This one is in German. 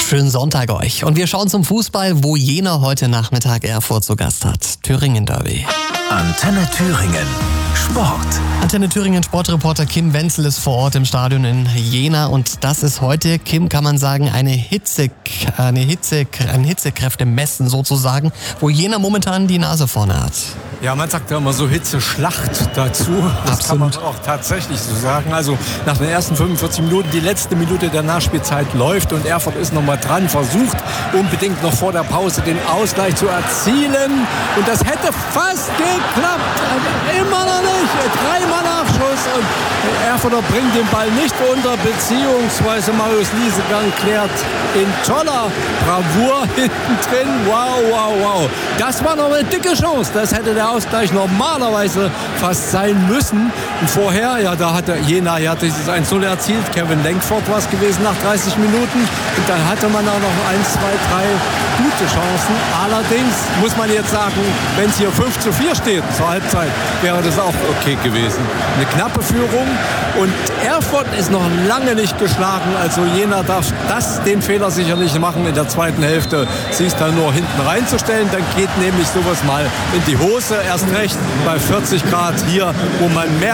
Schönen Sonntag euch. Und wir schauen zum Fußball, wo Jena heute Nachmittag Erfurt zu Gast hat. Thüringen Derby. Antenne Thüringen. Sport. Antenne Thüringen Sportreporter Kim Wenzel ist vor Ort im Stadion in Jena und das ist heute, Kim, kann man sagen, ein Hitzekräftemessen sozusagen, wo Jena momentan die Nase vorne hat. Ja, man sagt ja immer so Hitze-Schlacht dazu. Das Absolut. kann man auch tatsächlich so sagen. Also nach den ersten 45 Minuten, die letzte Minute der Nachspielzeit läuft und Erfurt ist nochmal dran, versucht unbedingt noch vor der Pause den Ausgleich zu erzielen. Und das hätte fast geklappt. Aber immer noch nicht. Dreimal Nachschuss und Erfurter bringt den Ball nicht unter, beziehungsweise Marius Liesegang klärt in toller Bravour hinten drin. Wow, wow, wow. Das war noch eine dicke Chance. Das hätte der Ausgleich normalerweise fast sein müssen. Und vorher, ja, da hatte Jena ja dieses 1-0 erzielt. Kevin Lenkford war es gewesen nach 30 Minuten. Und dann hatte man auch noch 1, 2, 3 gute Chancen. Allerdings muss man jetzt sagen, wenn es hier 5:4 steht zur Halbzeit, wäre das auch okay gewesen. Eine knappe Führung und Erfurt ist noch lange nicht geschlagen. Also Jena darf den Fehler sicher nicht machen, in der zweiten Hälfte sich dann nur hinten reinzustellen. Dann geht nämlich sowas mal in die Hose. Erst recht bei 40 Grad hier, wo man mehr